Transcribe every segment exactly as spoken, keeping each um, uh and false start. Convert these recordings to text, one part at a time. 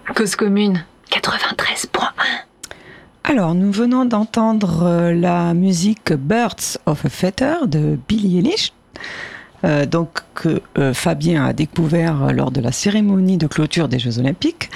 Cause commune quatre-vingt-treize point un. Alors, nous venons d'entendre euh, la musique Birds of a Feather de Billie Eilish, euh, donc que euh, Fabien a découvert lors de la cérémonie de clôture des Jeux Olympiques.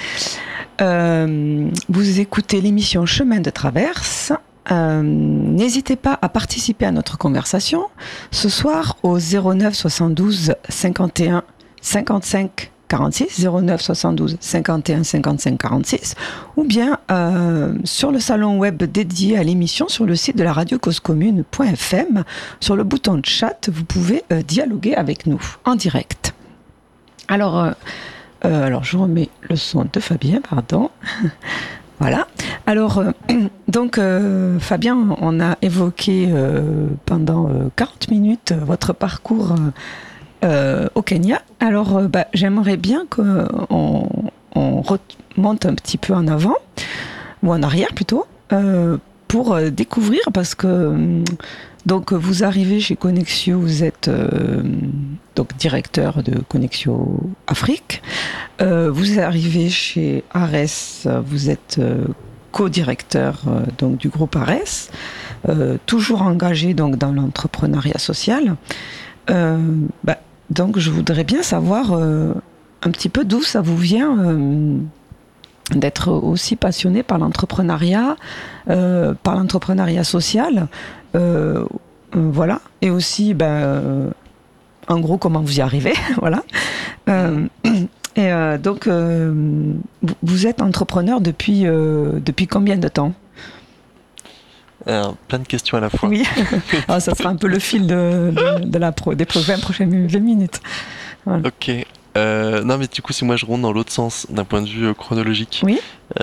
Euh, vous écoutez l'émission Chemin de Traverse. Euh, n'hésitez pas à participer à notre conversation ce soir au zéro neuf soixante-douze cinquante et un cinquante-cinq quarante-six, zéro neuf soixante-douze cinquante et un cinquante-cinq quarante-six, ou bien euh, sur le salon web dédié à l'émission sur le site de la radio cause commune point f m. Sur le bouton de chat, vous pouvez euh, dialoguer avec nous en direct. Alors, euh, euh, alors, je remets le son de Fabien, pardon. Voilà. Alors, euh, donc, euh, Fabien, on a évoqué euh, pendant euh, quarante minutes votre parcours euh, euh, au Kenya. Alors, euh, bah, j'aimerais bien qu'on on remonte un petit peu en avant, ou en arrière plutôt, euh, pour euh, découvrir, parce que euh, donc, vous arrivez chez Connexio, vous êtes euh, donc directeur de Connexio Afrique. Euh, vous arrivez chez Ares, vous êtes euh, co-directeur euh, donc du groupe Ares, euh, toujours engagé donc dans l'entrepreneuriat social. Euh, bah, donc, je voudrais bien savoir euh, un petit peu d'où ça vous vient euh, d'être aussi passionné par l'entrepreneuriat, euh, par l'entrepreneuriat social. Euh, euh, voilà, et aussi ben, euh, en gros comment vous y arrivez. Voilà. Euh, et euh, donc euh, vous êtes entrepreneur depuis, euh, depuis combien de temps? Alors, plein de questions à la fois. Oui, alors, ça sera un peu le fil de, de, de la pro, des vingt prochaines minutes. Voilà. Ok. Euh, non, mais du coup, si moi je rentre dans l'autre sens, d'un point de vue euh, chronologique, Oui.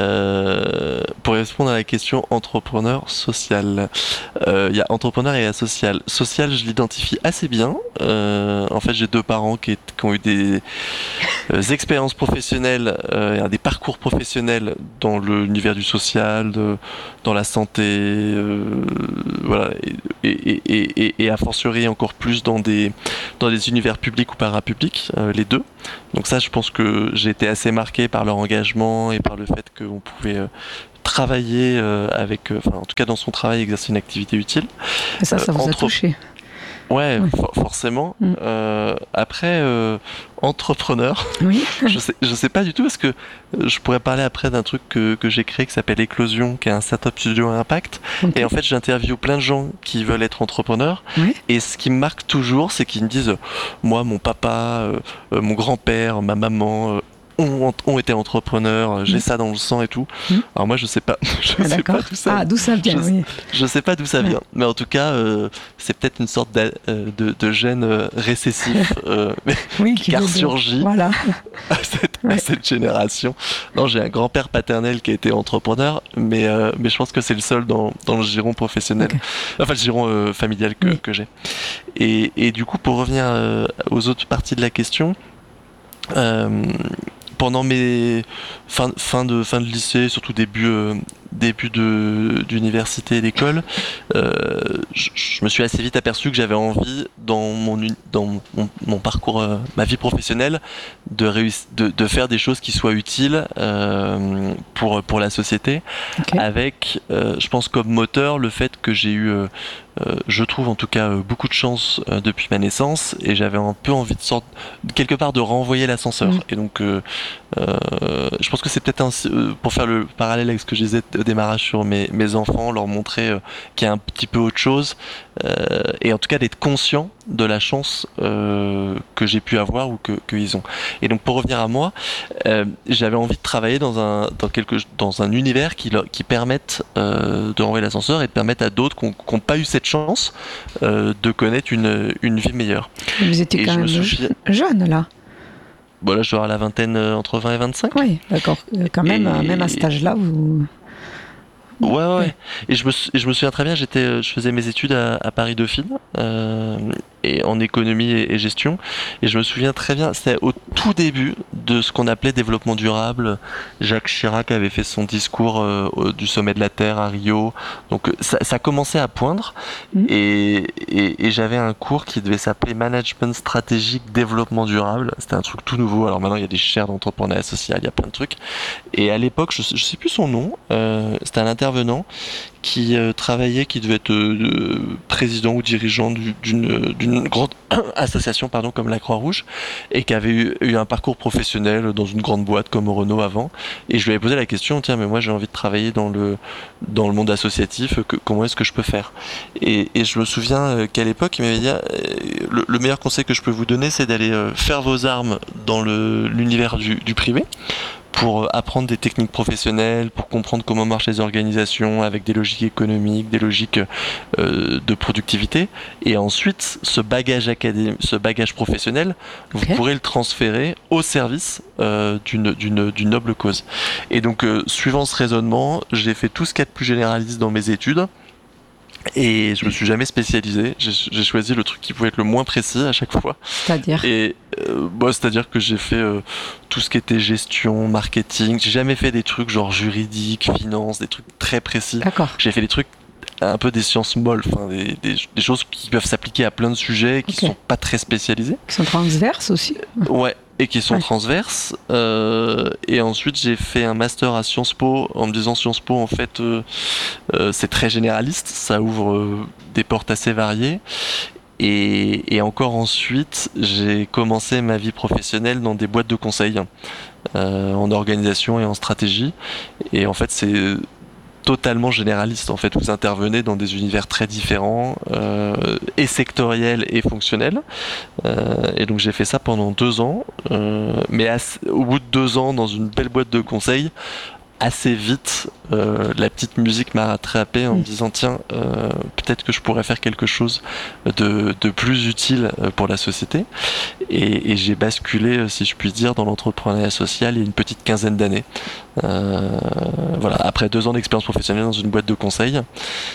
euh, pour répondre à la question entrepreneur social, il euh, y a entrepreneur et social. Social, je l'identifie assez bien. Euh, en fait, j'ai deux parents qui, est, qui ont eu des euh, expériences professionnelles, euh, des parcours professionnels dans l'univers du social, de, dans la santé, euh, voilà, et, et, et, et, et a fortiori encore plus dans des, dans des univers publics ou parapublics, euh, les deux. Donc ça, je pense que j'ai été assez marqué par leur engagement et par le fait qu'on pouvait euh, travailler euh, avec, enfin euh, en tout cas dans son travail, exercer une activité utile. Et ça, ça euh, vous entre... a touché? Ouais, oui. for- forcément. Mm. Euh, après, euh, entrepreneur, oui. je sais, je sais pas du tout, parce que je pourrais parler après d'un truc que, que j'ai créé qui s'appelle Éclosion, qui est un startup studio à impact. Okay. Et en fait, j'interviewe plein de gens qui veulent être entrepreneurs. Oui. Et ce qui me marque toujours, c'est qu'ils me disent, moi, mon papa, euh, mon grand-père, ma maman, euh, Ont, ont été entrepreneurs, j'ai mmh. ça dans le sang et tout. Mmh. Alors moi je sais pas, je ah, sais pas d'où ça. Ah, d'où ça vient. Je, oui. je sais pas d'où ça vient, ouais. Mais en tout cas euh, c'est peut-être une sorte de, de, de gène euh, récessif euh, oui, qui a ressurgi voilà. à, cette, ouais. à cette génération. Non, j'ai un grand-père paternel qui a été entrepreneur, mais euh, mais je pense que c'est le seul dans dans le giron professionnel, okay. Enfin le giron euh, familial que oui. que j'ai. Et et du coup pour revenir euh, aux autres parties de la question. Euh, Pendant mes fin, fin de fin de lycée, surtout début euh, début de d'université et d'école, euh, je, je me suis assez vite aperçu que j'avais envie dans mon dans mon, mon parcours, euh, ma vie professionnelle, de réussir, de, de faire des choses qui soient utiles euh, pour pour la société, okay. Avec, euh, je pense comme moteur le fait que j'ai eu euh, Euh, je trouve en tout cas euh, beaucoup de chance euh, depuis ma naissance, et j'avais un peu envie de sorte quelque part de renvoyer l'ascenseur. Mmh. Et donc euh, euh, je pense que c'est peut-être un, euh, pour faire le parallèle avec ce que je disais au démarrage sur mes, mes enfants, leur montrer euh, qu'il y a un petit peu autre chose, euh, et en tout cas d'être conscient de la chance euh, que j'ai pu avoir ou que qu'ils ont. Et donc pour revenir à moi, euh, j'avais envie de travailler dans un dans quelque dans un univers qui qui permette euh, de renvoyer l'ascenseur et de permettre à d'autres qui n'ont pas eu cette chance euh, de connaître une une vie meilleure. Vous étiez et quand même souviens... jeune là. Bon là je dois avoir la vingtaine, euh, entre vingt et vingt-cinq. Oui, d'accord. Quand même, et... même à cet âge-là, vous. Ouais, ouais. ouais. Et je me, je me souviens très bien, j'étais, je faisais mes études à, à Paris Dauphine. Euh, et en économie et, et gestion. Et je me souviens très bien, c'était au tout début de ce qu'on appelait développement durable. Jacques Chirac avait fait son discours euh, du sommet de la Terre à Rio. Donc ça, ça commençait à poindre. Mmh. Et, et, et j'avais un cours qui devait s'appeler Management stratégique développement durable. C'était un truc tout nouveau. Alors maintenant il y a des chaires d'entrepreneuriat social, il y a plein de trucs. Et à l'époque, je, je sais plus son nom, euh, c'était un intervenant qui euh, travaillait, qui devait être euh, président ou dirigeant du, d'une, d'une grande association pardon, comme la Croix-Rouge, et qui avait eu, eu un parcours professionnel dans une grande boîte comme Renault avant. Et je lui avais posé la question, tiens, mais moi j'ai envie de travailler dans le, dans le monde associatif, que, comment est-ce que je peux faire ? et, et je me souviens qu'à l'époque, il m'avait dit, le, le meilleur conseil que je peux vous donner, c'est d'aller faire vos armes dans le, l'univers du, du privé, pour apprendre des techniques professionnelles, pour comprendre comment marchent les organisations avec des logiques économiques, des logiques euh, de productivité. Et ensuite, ce bagage académique, ce bagage professionnel, vous okay. pourrez le transférer au service euh, d'une, d'une, d'une noble cause. Et donc, euh, suivant ce raisonnement, j'ai fait tout ce qu'il y a de plus généraliste dans mes études. Et je me suis jamais spécialisé. J'ai, j'ai choisi le truc qui pouvait être le moins précis à chaque fois. C'est-à-dire Et euh, bah, c'est-à-dire que j'ai fait euh, tout ce qui était gestion, marketing. J'ai jamais fait des trucs genre juridique, finance, des trucs très précis. D'accord. J'ai fait des trucs un peu des sciences molles, enfin des, des, des choses qui peuvent s'appliquer à plein de sujets, qui okay. sont pas très spécialisés. Qui sont transverses aussi. Ouais. Et qui sont ouais. transverses. Euh, et ensuite, j'ai fait un master à Sciences Po en me disant Sciences Po, en fait, euh, euh, c'est très généraliste, ça ouvre euh, des portes assez variées. Et, et encore ensuite, j'ai commencé ma vie professionnelle dans des boîtes de conseil, euh, en organisation et en stratégie. Et en fait, c'est totalement généraliste. En fait, vous intervenez dans des univers très différents, euh, et sectoriels et fonctionnels. Euh, et donc j'ai fait ça pendant deux ans. Euh, mais à, au bout de deux ans, dans une belle boîte de conseil, assez vite, euh, la petite musique m'a rattrapé en me disant tiens, euh, peut-être que je pourrais faire quelque chose de, de plus utile pour la société. Et, et j'ai basculé, si je puis dire, dans l'entrepreneuriat social il y a une petite quinzaine d'années. Euh, voilà, après deux ans d'expérience professionnelle dans une boîte de conseil.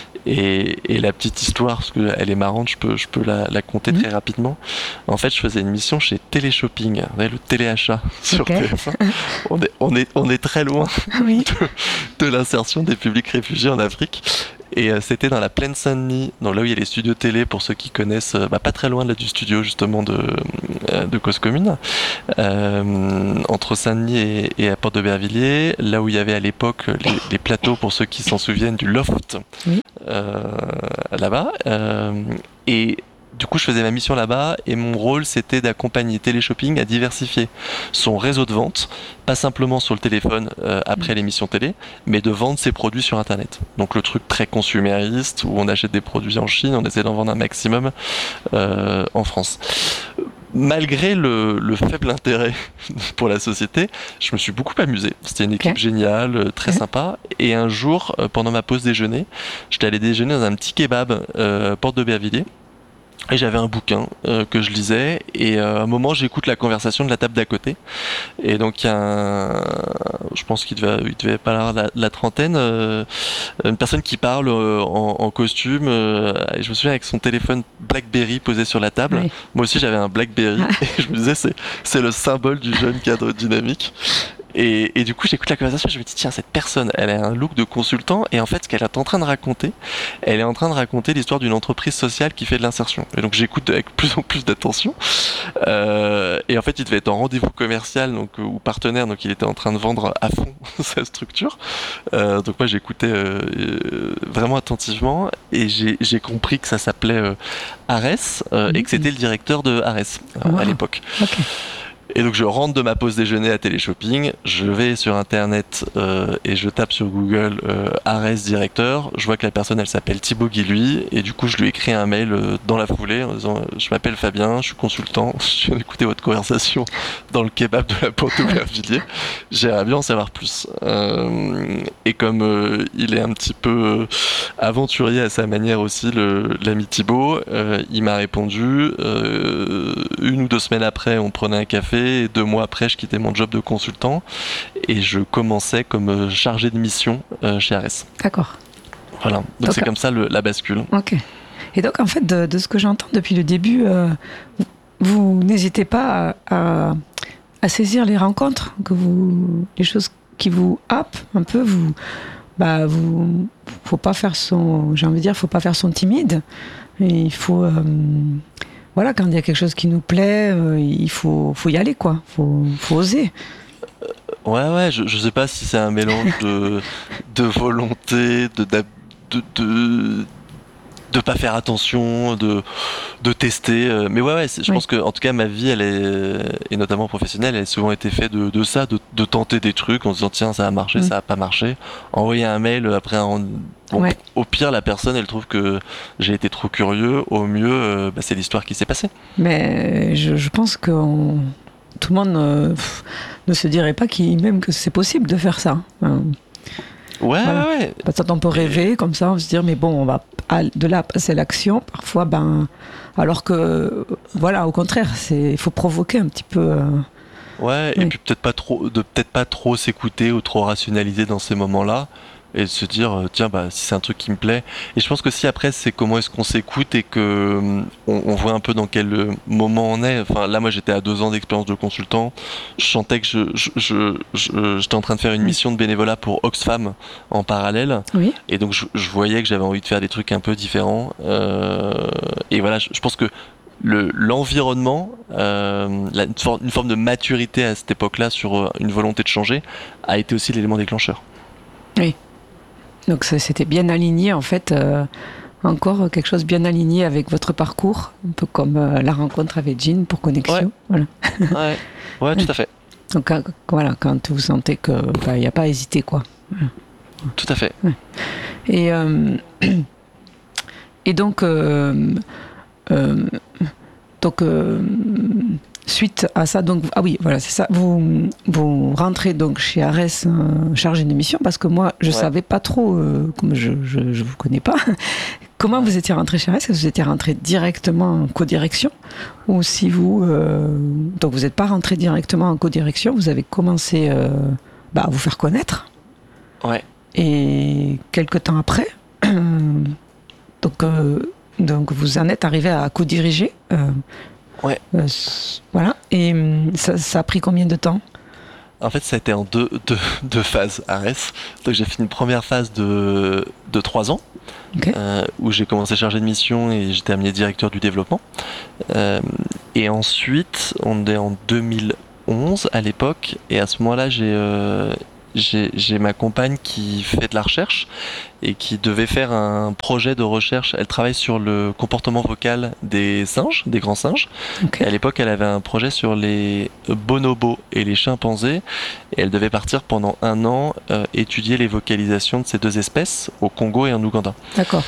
Et, et la petite histoire, parce qu'elle est marrante, je peux, je peux la, la conter mmh. très rapidement. En fait, je faisais une mission chez Téléshopping, le téléachat sur okay. T F un. On est, on est, on est très loin oui. de, de l'insertion des publics réfugiés en Afrique. Et euh, c'était dans la plaine Saint-Denis, donc là où il y a les studios télé, pour ceux qui connaissent, euh, bah, pas très loin là du studio justement de, euh, de Cause Commune, euh, entre Saint-Denis et, et à Porte-d'Aubervilliers, là où il y avait à l'époque les, les plateaux, pour ceux qui s'en souviennent, du Loft, oui. euh, là-bas. Euh, et du coup, je faisais ma mission là-bas et mon rôle, c'était d'accompagner Téléshopping à diversifier son réseau de vente, pas simplement sur le téléphone euh, après l'émission télé, mais de vendre ses produits sur Internet. Donc le truc très consumériste où on achète des produits en Chine, on essaie d'en vendre un maximum euh, en France. Malgré le, le faible intérêt pour la société, je me suis beaucoup amusé. C'était une équipe okay. géniale, très okay. sympa. Et un jour, pendant ma pause déjeuner, j'étais allé déjeuner dans un petit kebab euh, Porte-d'Aubervilliers. Et j'avais un bouquin euh, que je lisais, et euh, à un moment j'écoute la conversation de la table d'à côté, et donc il y a un, je pense qu'il devait, il devait pas avoir la, la trentaine, euh, une personne qui parle euh, en, en costume, euh, et je me souviens avec son téléphone BlackBerry posé sur la table. Oui. Moi aussi j'avais un BlackBerry, et je me disais c'est, c'est le symbole du jeune cadre dynamique. Et, et du coup, j'écoute la conversation, je me dis tiens, cette personne, elle a un look de consultant, et en fait, ce qu'elle est en train de raconter, elle est en train de raconter l'histoire d'une entreprise sociale qui fait de l'insertion. Et donc, j'écoute avec plus en plus d'attention. Euh, et en fait, il devait être en rendez-vous commercial, donc ou partenaire, donc il était en train de vendre à fond sa structure. Euh, donc moi, j'écoutais euh, vraiment attentivement, et j'ai, j'ai compris que ça s'appelait euh, Ares, euh, mmh. et que c'était le directeur de Ares euh, wow. à l'époque. Okay. Et donc je rentre de ma pause déjeuner à Téléshopping, je vais sur internet euh, et je tape sur Google euh, Ares directeur, je vois que la personne elle s'appelle Thibaut Guilhuy, et du coup je lui écris un mail euh, dans la foulée en disant je m'appelle Fabien, je suis consultant, je viens d'écouter votre conversation dans le kebab de la Porte-d'Aubervilliers, j'aimerais bien en savoir plus. Euh, et comme euh, il est un petit peu euh, aventurier à sa manière aussi, le, l'ami Thibaut, euh, il m'a répondu, euh, une ou deux semaines après on prenait un café, et deux mois après, je quittais mon job de consultant et je commençais comme chargé de mission euh, chez Ares. D'accord. Voilà, donc, donc c'est comme ça le, la bascule. Ok. Et donc, en fait, de, de ce que j'entends depuis le début, euh, vous n'hésitez pas à, à, à saisir les rencontres, que vous, les choses qui vous happent un peu. Vous, bah, vous, faut pas faire son, j'ai envie de dire, faut pas faire son timide. Et il faut, euh, voilà, quand il y a quelque chose qui nous plaît, euh, il faut, faut y aller, quoi. Faut, faut oser. Ouais, ouais, je, je sais pas si c'est un mélange de, de volonté, de, de, de, de pas faire attention, de, de tester. euh, Mais ouais, ouais, c'est- je Oui. pense que, en tout cas, ma vie, elle est, et notamment professionnelle, elle a souvent été faite de, de ça, de, de tenter des trucs en se disant, tiens, ça a marché, Mm. ça a pas marché. Envoyer un mail après un. Bon, Ouais. au pire, la personne, elle trouve que j'ai été trop curieux. Au mieux, euh, bah, c'est l'histoire qui s'est passée. Mais je, je pense que on- tout le monde euh, pff, ne se dirait pas qu'il, même que c'est possible de faire ça. Hein. Ouais, Voilà. ouais, ouais. Peut-être on peut rêver comme ça, on se dire mais bon, on va à- de là passer à l'action. Parfois, ben, alors que voilà, au contraire, c'est il faut provoquer un petit peu. euh, Ouais, et Oui. puis peut-être pas trop, de peut-être pas trop s'écouter ou trop rationaliser dans ces moments-là, et de se dire euh, tiens bah si c'est un truc qui me plaît. Et je pense que si après c'est comment est-ce qu'on s'écoute et que hum, on, on voit un peu dans quel euh, moment on est. Enfin là moi j'étais à deux ans d'expérience de consultant, je sentais que je, je, je, je- j'étais en train de faire une mission de bénévolat pour Oxfam en parallèle, Oui. et donc je, je voyais que j'avais envie de faire des trucs un peu différents. Euh, et voilà, je, je pense que le, l'environnement, euh, la- une, for- une forme de maturité à cette époque-là sur euh, une volonté de changer, a été aussi l'élément déclencheur. Donc ça, c'était bien aligné en fait. euh, encore quelque chose bien aligné avec votre parcours, un peu comme euh, la rencontre avec Jean pour Connexion. Ouais. Voilà. Ouais, ouais, tout à fait, Donc quand- voilà, quand vous sentez que bah, il n'y a pas à hésiter quoi. tout à fait. Et euh, et donc euh, euh, donc euh, suite à ça, donc ah oui, voilà, c'est ça. Vous vous rentrez donc chez Arès euh, chargé de mission parce que moi je Ouais. savais pas trop, euh, comme je, je je vous connais pas. Comment vous étiez rentré chez Arès? Est-ce que vous étiez rentré directement en codirection ou si vous euh, donc vous n'êtes pas rentré directement en codirection, vous avez commencé euh, bah, à vous faire connaître. Ouais. Et quelques temps après, donc, euh, donc vous en êtes arrivé à co-diriger. euh, Ouais. euh, s- voilà. Et hum, ça, ça a pris combien de temps? En fait, ça a été en deux, deux, deux phases, Arès. Donc j'ai fait une première phase de, de trois ans, Ok. euh, où j'ai commencé chargé de mission et j'ai terminé directeur du développement. Euh, et ensuite, on est en deux mille onze à l'époque, et à ce moment-là, j'ai euh, j'ai j'ai ma compagne qui fait de la recherche et qui devait faire un projet de recherche. Elle travaille sur le comportement vocal des singes, des grands singes. Ok. Et à l'époque, elle avait un projet sur les bonobos et les chimpanzés. Et elle devait partir pendant un an euh, étudier les vocalisations de ces deux espèces au Congo et en Ouganda. D'accord.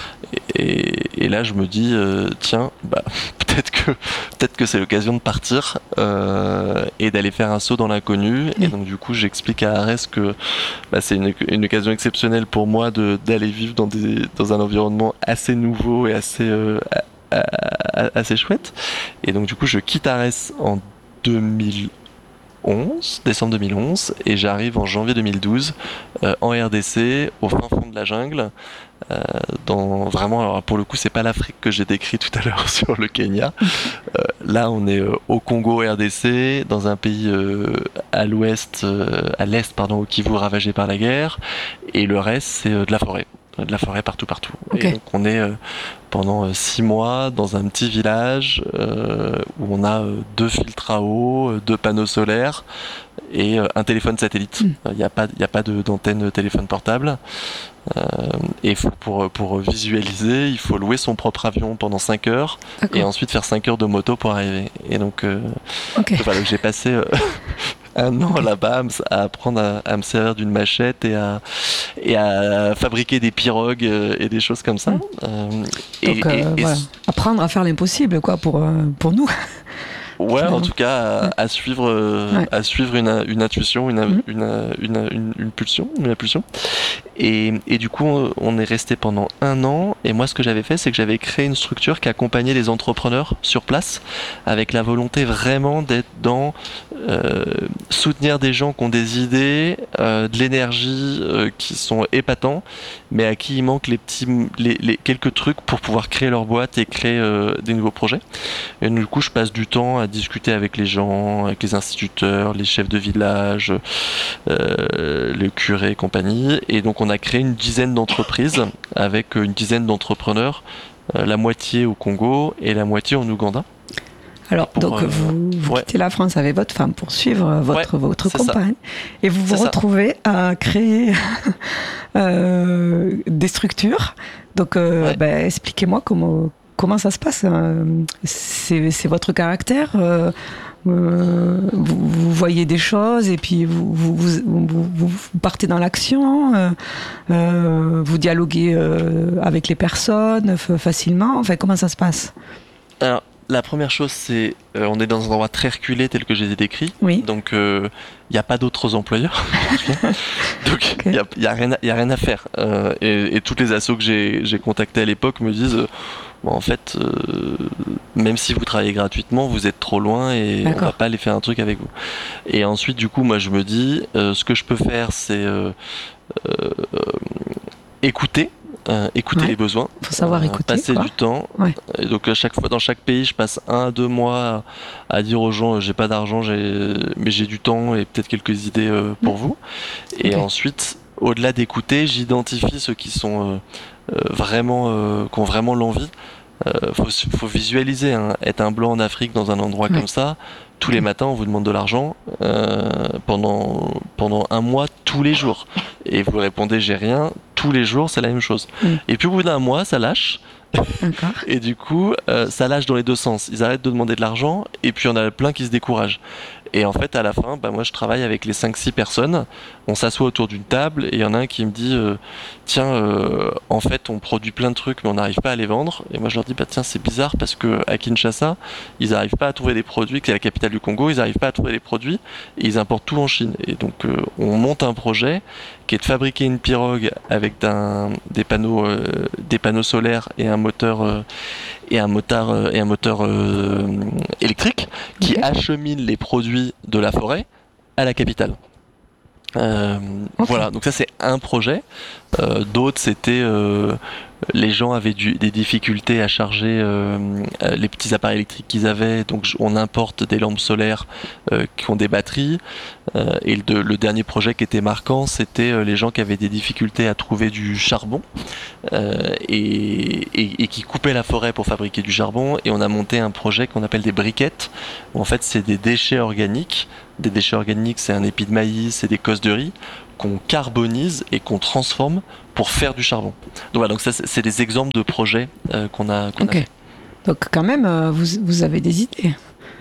Et, et là, je me dis, euh, tiens, bah, peut-être que, peut-être que c'est l'occasion de partir euh, et d'aller faire un saut dans l'inconnu. Oui. Et donc, du coup, j'explique à Arès que bah, c'est une, une occasion exceptionnelle pour moi de, d'aller vivre dans, des, dans un environnement assez nouveau et assez, euh, a- a- assez chouette. Et donc, du coup, je quitte Arès en deux mille onze, décembre deux mille onze, et j'arrive en janvier deux mille douze euh, en R D C, au fin fond de la jungle. Euh, dans vraiment, alors pour le coup, c'est pas l'Afrique que j'ai décrit tout à l'heure sur le Kenya. Euh, là, on est euh, au Congo R D C, dans un pays euh, à l'ouest, euh, à l'est, pardon, au Kivu, ravagé par la guerre, et le reste, c'est euh, de la forêt, de la forêt partout, partout. Ok. Et donc, on est euh, pendant euh, six mois dans un petit village euh, où on a euh, deux filtres à eau, euh, deux panneaux solaires et euh, un téléphone satellite. Il Mm. n'y a pas, il y a pas de, d'antenne de téléphone portable. Euh, et faut, pour, pour visualiser, il faut louer son propre avion pendant cinq heures et D'accord. ensuite faire cinq heures de moto pour arriver. Et donc, euh, Ok. voilà, donc j'ai passé euh, un an là-bas à, me- à apprendre à, à me servir d'une machette et à, et à fabriquer des pirogues euh, et des choses comme ça. Mm. Euh, et, Donc euh, et- et voilà. Apprendre à faire l'impossible quoi pour euh, pour nous. Ouais, en Finalement. tout cas, à, Ouais. à suivre, euh, Ouais. à suivre une, une intuition, une, Mhm. une, une, une, une pulsion, une impulsion. Et, et du coup, on- on est resté pendant un an. Et moi, ce que j'avais fait, c'est que j'avais créé une structure qui accompagnait les entrepreneurs sur place, avec la volonté vraiment d'être dans euh, soutenir des gens qui ont des idées, euh, de l'énergie, euh, qui sont épatants, mais à qui il manque les petits, les, les quelques trucs pour pouvoir créer leur boîte et créer euh, des nouveaux projets. Et du coup, je passe du temps à discuter avec les gens, avec les instituteurs, les chefs de village, euh, le curé et compagnie. Et donc, on a créé une dizaine d'entreprises avec une dizaine d'entrepreneurs, euh, la moitié au Congo et la moitié en Ouganda. Alors, pour, donc, euh, vous, vous ouais. quittez la France avec votre femme pour suivre votre, Ouais, votre c'est compagne. Et vous vous C'est retrouvez à créer euh, des structures. Donc, euh, Ouais. ben, expliquez-moi comment, comment ça se passe. hein. C'est, c'est votre caractère euh, euh, vous, vous voyez des choses et puis vous, vous, vous, vous, vous partez dans l'action. Euh, euh, vous dialoguez euh, avec les personnes f- facilement. Enfin, comment ça se passe? Alors, la première chose, c'est euh, on est dans un endroit très reculé tel que je les ai décrits. Oui. Donc, il euh, n'y a pas d'autres employeurs. Donc, il Ok. n'y a, y a, rien à- y a rien à faire. Euh, et, et toutes les assos que j'ai, j'ai contactées à l'époque me disent euh, bon, en fait, euh, même si vous travaillez gratuitement, vous êtes trop loin et on D'accord. va pas aller faire un truc avec vous. Et ensuite, du coup, moi, je me dis euh, ce que je peux faire, c'est euh, euh, écouter. Euh, écouter Ouais. les besoins, Faut savoir euh, écouter, passer quoi. du temps. Ouais. Et donc à chaque fois, dans chaque pays, je passe un à deux mois à, à dire aux gens, euh, j'ai pas d'argent, j'ai, mais j'ai du temps et peut-être quelques idées euh, pour vous. Et Ok. ensuite, au-delà d'écouter, j'identifie ceux qui sont euh, euh, vraiment, euh, qui ont vraiment l'envie. Euh, faut, faut visualiser, hein, être un blanc en Afrique dans un endroit Ouais. comme ça. Tous les matins, on vous demande de l'argent euh, pendant pendant un mois, tous les jours. Et vous répondez j'ai rien. Tous les jours, c'est la même chose. Mm. Et puis au bout d'un mois, ça lâche. D'accord. Et du coup, euh, ça lâche dans les deux sens. Ils arrêtent de demander de l'argent, et puis on a plein qui se découragent. Et en fait, à la fin, bah, moi, je travaille avec les cinq six personnes. On s'assoit autour d'une table, et il y en a un qui me dit euh, tiens, euh, en fait, on produit plein de trucs, mais on n'arrive pas à les vendre. Et moi, je leur dis bah tiens, c'est bizarre parce que à Kinshasa, ils n'arrivent pas à trouver des produits, qui est la capitale du Congo, ils n'arrivent pas à trouver des produits, et ils importent tout en Chine. Et donc, euh, on monte un projet qui est de fabriquer une pirogue avec d'un, des panneaux, euh, des panneaux solaires et un moteur. Euh, et un moteur, euh, et un moteur euh, électrique qui Ok. achemine les produits de la forêt à la capitale. Euh, Ok. Voilà, donc ça c'est un projet. Euh, d'autres c'était euh, les gens avaient du, des difficultés à charger euh, euh, les petits appareils électriques qu'ils avaient, donc j- on importe des lampes solaires euh, qui ont des batteries. Euh, et le, de- le dernier projet qui était marquant, c'était euh, les gens qui avaient des difficultés à trouver du charbon euh, et, et- et qui coupaient la forêt pour fabriquer du charbon. Et on a monté un projet qu'on appelle des briquettes, où en fait c'est des déchets organiques. Des déchets organiques, c'est un épi de maïs, c'est des cosses de riz qu'on carbonise et qu'on transforme pour faire du charbon. Donc voilà, donc ça c'est c'est des exemples de projets euh, qu'on a, qu'on a Ok. fait. Donc quand même, euh, vous, vous avez des idées.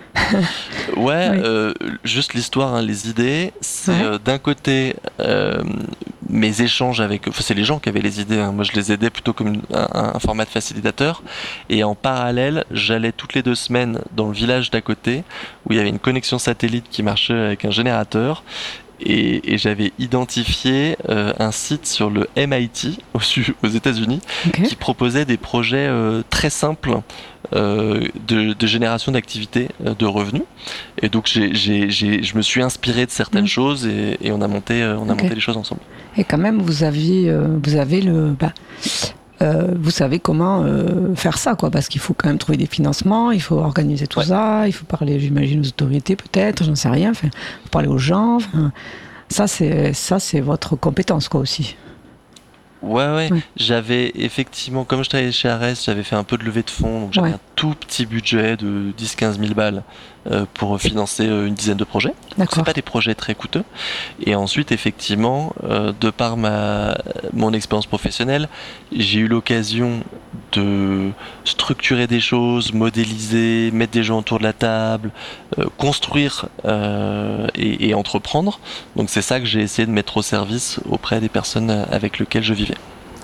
Ouais, Oui. euh, juste l'histoire, hein, les idées, c'est Ouais. euh, d'un côté euh, mes échanges avec, enfin, c'est les gens qui avaient les idées, hein. Moi je les aidais plutôt comme une- un, un format de facilitateur, et en parallèle j'allais toutes les deux semaines dans le village d'à côté où il y avait une connexion satellite qui marchait avec un générateur. Et, et j'avais identifié euh, un site sur le M I T au su- aux États-Unis Ok. qui proposait des projets euh, très simples euh, de, de génération d'activités, euh, de revenus. Et donc j'ai, j'ai, j'ai, je me suis inspiré de certaines Mm. choses et, et on a monté, euh, on a Ok. monté les choses ensemble. Et quand même, vous aviez, euh, vous avez le, bah, euh, vous savez comment euh, faire ça, quoi, parce qu'il faut quand même trouver des financements, il faut organiser tout Ouais. ça, il faut parler, j'imagine, aux autorités peut-être, j'en sais rien, enfin, faut parler aux gens. Enfin, ça, c'est, ça, c'est votre compétence, quoi, aussi. Ouais, ouais, Ouais. j'avais effectivement, comme je travaillais chez Ares, j'avais fait un peu de levée de fonds, donc j'avais Ouais. un tout petit budget de dix quinze mille balles euh, pour financer euh, une dizaine de projets. Donc, D'accord. c'est pas des projets très coûteux. Et ensuite, effectivement, euh, de par ma, mon expérience professionnelle, j'ai eu l'occasion de structurer des choses, modéliser, mettre des gens autour de la table, euh, construire euh, et, et entreprendre. Donc c'est ça que j'ai essayé de mettre au service auprès des personnes avec lesquelles je vivais.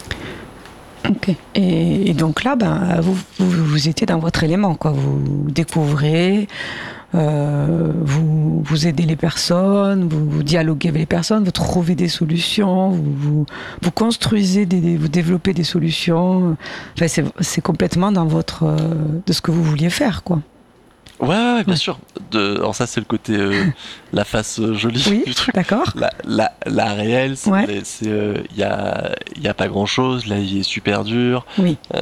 Ok. Et, et donc là, ben, vous, vous, vous étiez dans votre élément, quoi. Vous découvrez, euh, vous, vous aidez les personnes, vous, vous dialoguez avec les personnes, vous trouvez des solutions, vous, vous, vous construisez, des, des- vous développez des solutions. Enfin, c'est, c'est complètement dans votre, euh, de ce que vous vouliez faire, quoi. Ouais, ouais, ouais, bien Ouais. sûr. De... Alors ça, c'est le côté, euh, la face euh, jolie Oui, du truc. d'accord. La, la, la réelle, c'est, Ouais. il c'est, euh, y a, y a pas grand-chose. La vie est super dure. Oui. Euh,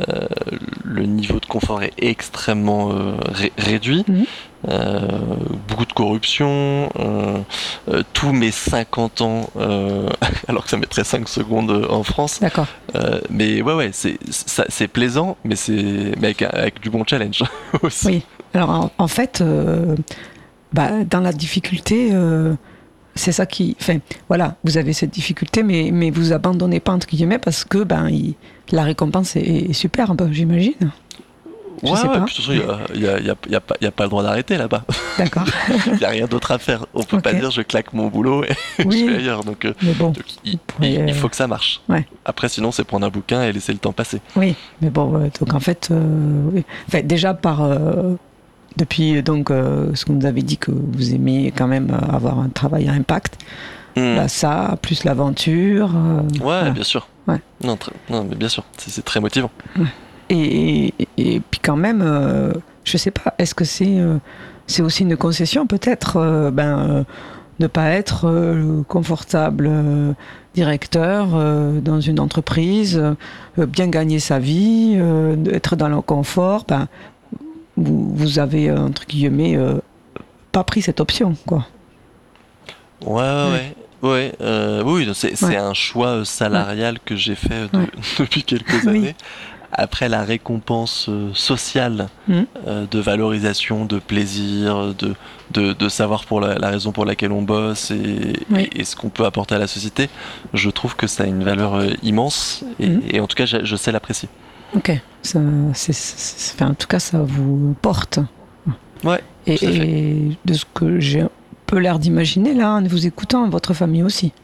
le niveau de confort est extrêmement euh, ré- réduit. Mhm. Euh, beaucoup de corruption. Euh, euh, tous mes cinquante ans, euh, alors que ça mettrait cinq secondes euh, en France. D'accord. Euh, mais ouais, ouais, c'est, ça, c'est plaisant, mais, c'est, mais avec, avec du bon challenge aussi. Oui. Alors en, en fait, euh, bah, dans la difficulté, euh, c'est ça qui. Enfin, voilà, vous avez cette difficulté, mais, mais vous abandonnez pas, entre guillemets, parce que ben, il- la récompense est, est super, un peu, j'imagine. Je Ouais, sais ouais, pas. puis de toute façon, il n'y a, y a, y a, y a pas y a pas le droit d'arrêter là-bas. D'accord. Il n'y a rien d'autre à faire. On peut Ok. pas dire je claque mon boulot et je Oui. vais ailleurs. Donc, euh, Mais bon, donc, il, pourrait, il- il euh, faut que ça marche. ouais. Après, sinon, c'est prendre un bouquin et laisser le temps passer. oui. Mais bon, euh, donc en fait, euh, oui. Enfin, déjà par. euh, depuis donc euh, ce que vous avez dit que vous aimez quand même euh, avoir un travail à impact, Hmm. là ça, plus l'aventure. euh, Ouais, voilà. bien sûr. Ouais. Non, très- non, mais bien sûr. C'est, c'est très motivant. Et, et, et puis quand même, euh, je sais pas, est-ce que c'est euh, c'est aussi une concession peut-être euh, ben, euh, ne pas être euh, confortable euh, directeur euh, dans une entreprise, euh, bien gagner sa vie, euh, être dans le confort, ben, vous, vous avez, euh, entre guillemets, euh, pas pris cette option, quoi. Ouais, ouais, ouais. Ouais, euh, oui, c'est, c'est Ouais. un choix euh, salarial que j'ai fait euh, de- Ouais. depuis quelques Oui. années. Après la récompense euh, sociale Mhm. euh, de valorisation, de plaisir, de, de, de savoir pour la, la raison pour laquelle on bosse et, Oui. et, et ce qu'on peut apporter à la société, je trouve que ça a une valeur euh, immense et, Mhm. et en tout cas, je, je sais l'apprécier. Ok, ça, c'est, c'est- enfin, en tout cas, ça vous porte. Ouais, Et, tout à fait. et de ce que j'ai un peu l'air d'imaginer là, en vous écoutant, votre famille aussi.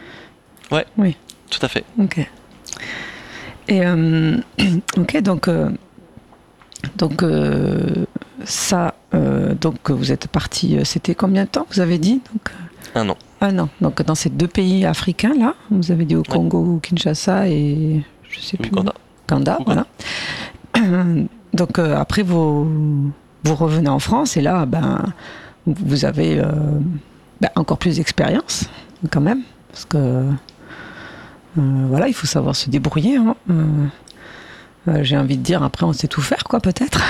Tout à fait. Ok. Et euh, ok, donc euh, donc euh, ça, euh, donc vous êtes parti. euh, C'était combien de temps vous avez dit donc euh, Un an. un an. Donc dans ces deux pays africains là, vous avez dit au Congo, Kinshasa et je sais plus. Ouganda. Ouganda, Ouganda. voilà. Donc euh, après vous vous revenez en France et là ben vous avez euh, ben, encore plus d'expérience quand même parce que euh, voilà, il faut savoir se débrouiller. Hein. Euh, euh, j'ai envie de dire, après, on sait tout faire, quoi, peut-être.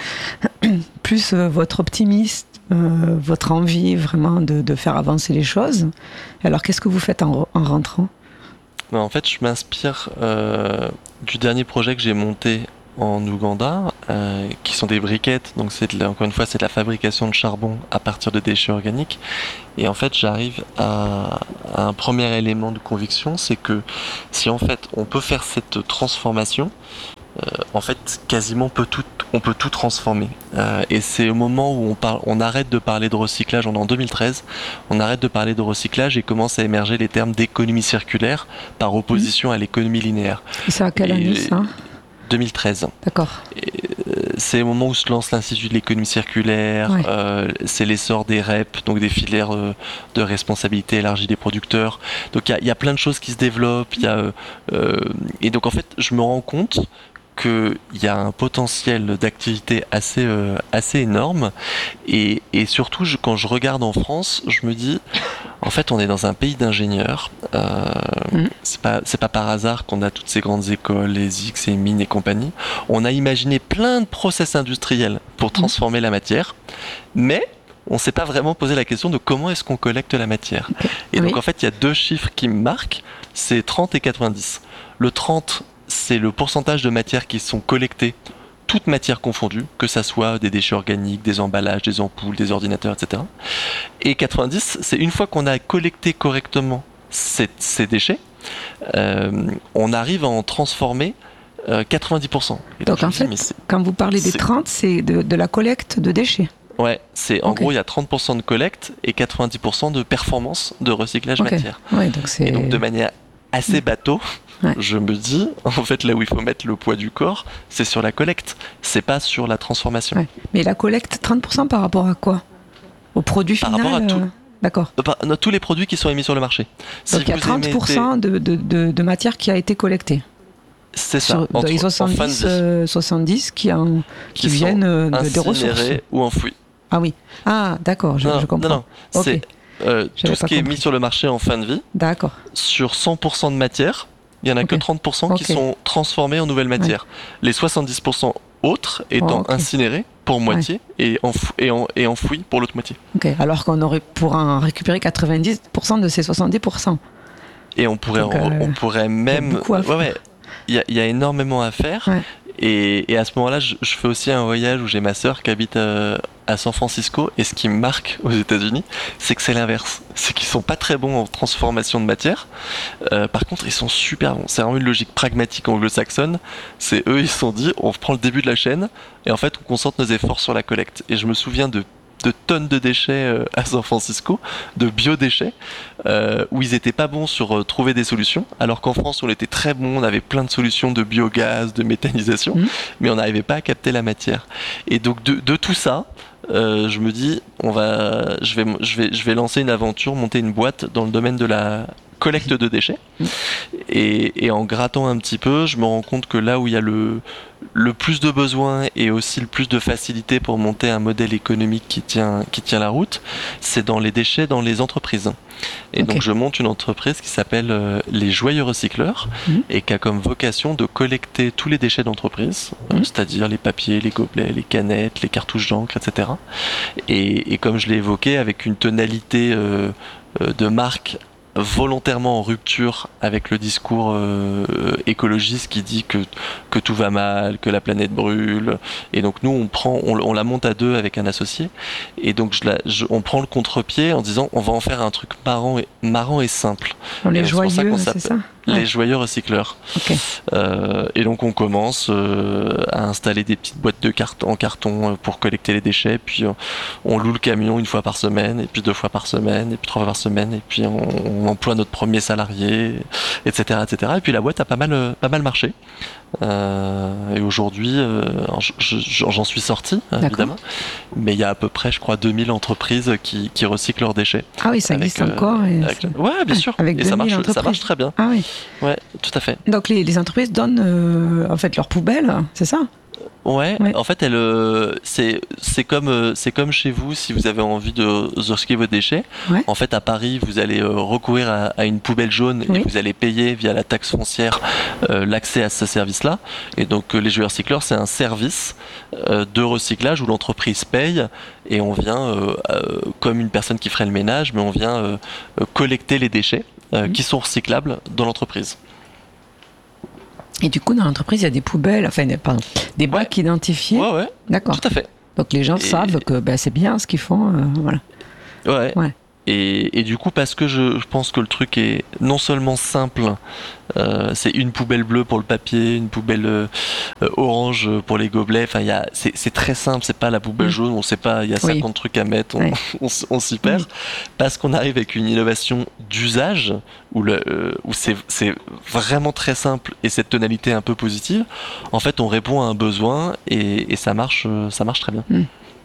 Plus euh, votre optimisme, euh, votre envie vraiment de, de faire avancer les choses. Alors, qu'est-ce que vous faites en, re- en rentrant ? Ben, en fait, je m'inspire euh, du dernier projet que j'ai monté en Ouganda, euh, qui sont des briquettes. Donc, c'est de la- encore une fois, c'est de la fabrication de charbon à partir de déchets organiques. Et en fait, j'arrive à, à un premier élément de conviction, c'est que si en fait on peut faire cette transformation, euh, en fait, quasiment on peut tout, on peut tout transformer. Euh, et c'est au moment où on parle, on arrête de parler de recyclage. On est en deux mille treize, on arrête de parler de recyclage et commence à émerger les termes d'économie circulaire par opposition à l'économie linéaire. Et c'est à quelle Et- année, ça ? deux mille treize. D'accord. C'est au moment où se lance l'Institut de l'économie circulaire, Ouais. euh, c'est l'essor des R E P, donc des filières euh, de responsabilité élargie des producteurs. Donc il y a- il y, a plein de choses qui se développent. il Y a, euh, euh, et donc en fait, je me rends compte qu'il y a un potentiel d'activité assez, euh, assez énorme. Et, et surtout, je- quand je regarde en France, je me dis, en fait, on est dans un pays d'ingénieurs. Euh, Mhm. c'est pas, c'est pas par hasard qu'on a toutes ces grandes écoles, les X et mines et compagnie. On a imaginé plein de process industriels pour transformer la matière, mais on s'est pas vraiment posé la question de comment est-ce qu'on collecte la matière. Et Oui. donc en fait, il y a deux chiffres qui me marquent, c'est trente et quatre-vingt-dix. Le trente, c'est le pourcentage de matières qui sont collectées, toutes matières confondues, que ça soit des déchets organiques, des emballages, des ampoules, des ordinateurs, et cetera. Et quatre-vingt-dix, c'est une fois qu'on a collecté correctement ces, ces déchets, euh, on arrive à en transformer euh, quatre-vingt-dix pour cent. Et Donc je en me dis, fait, mais c'est- quand vous parlez des c'est- trente, c'est de, de la collecte de déchets. ouais, c'est en Ok. gros il y a trente pour cent de collecte et quatre-vingt-dix pour cent de performance de recyclage Ok. matière. Ouais, donc c'est... Et donc de manière assez bateau, Ouais. je me dis, en fait là où il faut mettre le poids du corps, c'est sur la collecte, c'est pas sur la transformation. Ouais. Mais la collecte, trente pour cent par rapport à quoi ? Au produit Par final rapport à tout. euh, D'accord. Euh, pas- non, tous les produits qui sont émis sur le marché. Si Donc il y a vous trente pour cent émettez- de, de, de, de matière qui a été collectée. C'est ça. Sur, Entre, les soixante-dix, euh, soixante-dix qui, en, qui, qui viennent euh, de, des ressources. Ou enfouis. Ah oui. Ah, d'accord, je, non, je comprends. Non, non. Okay. C'est euh, tout ce qui compris. est mis sur le marché en fin de vie. D'accord. Sur cent pour cent de matière, il n'y en a okay. que trente pour cent qui okay. sont transformés en nouvelles matières. Ouais. Les soixante-dix pour cent autres étant oh, okay. incinérés pour moitié ouais. et, enfou- et, en- et enfouis pour l'autre moitié. Okay. Alors qu'on aurait pour en récupérer quatre-vingt-dix pour cent de ces soixante-dix pour cent. Et on pourrait, Donc, euh, on pourrait même... Il ouais, ouais, y, y a énormément à faire. Ouais. Et, et à ce moment-là, je, je fais aussi un voyage où j'ai ma sœur qui habite euh, à San Francisco. Et ce qui me marque aux États-Unis, c'est que c'est l'inverse. C'est qu'ils sont pas très bons en transformation de matière. Euh, par contre, ils sont super bons. C'est vraiment une logique pragmatique anglo-saxonne. C'est eux, ils se sont dit, on prend le début de la chaîne et en fait, on concentre nos efforts sur la collecte. Et je me souviens de de tonnes de déchets euh, à San Francisco, de biodéchets, euh, où ils étaient pas bons sur euh, trouver des solutions, alors qu'en France on était très bons, on avait plein de solutions de biogaz, de méthanisation, mmh. mais on n'arrivait pas à capter la matière. Et donc de, de tout ça, euh, je me dis, on va, je vais, je vais, je vais lancer une aventure, monter une boîte dans le domaine de la collecte de déchets. Et, et en grattant un petit peu, je me rends compte que là où il y a le, le plus de besoins et aussi le plus de facilité pour monter un modèle économique qui tient, qui tient la route, c'est dans les déchets dans les entreprises. Et okay. donc je monte une entreprise qui s'appelle euh, les Joyeux Recycleurs mmh. et qui a comme vocation de collecter tous les déchets d'entreprise, mmh. euh, c'est-à-dire les papiers, les gobelets, les canettes, les cartouches d'encre, et cetera. Et, et comme je l'ai évoqué, avec une tonalité euh, euh, de marque volontairement en rupture avec le discours euh, écologiste qui dit que, que tout va mal, que la planète brûle. Et donc nous, on, prend, on, on la monte à deux avec un associé. Et donc je la, je, on prend le contre-pied en disant on va en faire un truc marrant et, marrant et simple. On est joyeux, c'est ça ? Les ouais. Joyeux Recycleurs. Okay. Euh, et donc on commence euh, à installer des petites boîtes de carton, en carton pour collecter les déchets, puis euh, on loue le camion une fois par semaine, et puis deux fois par semaine, et puis trois fois par semaine, et puis on, on emploie notre premier salarié, et cetera, et cetera. Et puis la boîte a pas mal, pas mal marché. Euh, et aujourd'hui, euh, j'en suis sorti, évidemment, mais il y a à peu près, je crois, deux mille entreprises qui, qui recyclent leurs déchets. Ah oui, ça existe avec, encore. Et avec, ouais, bien sûr. Avec et ça marche, ça marche très bien. Ah oui. Ouais, tout à fait. Donc les, les entreprises donnent euh, en fait leurs poubelles, c'est ça ? Ouais, ouais, en fait, elle, euh, c'est, c'est, comme, euh, c'est comme chez vous, si vous avez envie de, de recycler vos déchets. Ouais. En fait, à Paris, vous allez euh, recourir à, à une poubelle jaune oui. et vous allez payer via la taxe foncière euh, l'accès à ce service-là. Et donc, euh, les Joyeux Recycleurs, c'est un service euh, de recyclage où l'entreprise paye et on vient, euh, euh, comme une personne qui ferait le ménage, mais on vient euh, collecter les déchets euh, mmh. qui sont recyclables dans l'entreprise. Et du coup, dans l'entreprise, il y a des poubelles, enfin, pardon, des bacs ouais. identifiés. Ouais, ouais. D'accord. Tout à fait. Donc les gens et... savent que bah, c'est bien ce qu'ils font. Euh, voilà. Ouais. ouais. Et, et du coup, parce que je, je pense que le truc est non seulement simple, euh, c'est une poubelle bleue pour le papier, une poubelle euh, orange pour les gobelets. Enfin, y a, c'est, c'est très simple. C'est pas la poubelle mmh. jaune. On sait pas. Il y a cinquante oui. trucs à mettre. On, oui. on, on, on s'y perd. Oui. Parce qu'on arrive avec une innovation d'usage où, le, euh, où c'est, c'est vraiment très simple et cette tonalité un peu positive. En fait, on répond à un besoin et, et ça marche. Ça marche très bien. Mmh.